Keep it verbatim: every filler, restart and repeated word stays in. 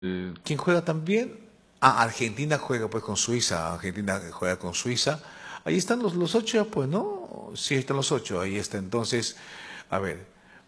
Eh, ¿Quién juega también? Ah, Argentina juega pues con Suiza. Argentina juega con Suiza. Ahí están los, los ocho, pues, ¿no? Sí, ahí están los ocho. Ahí está. Entonces, a ver.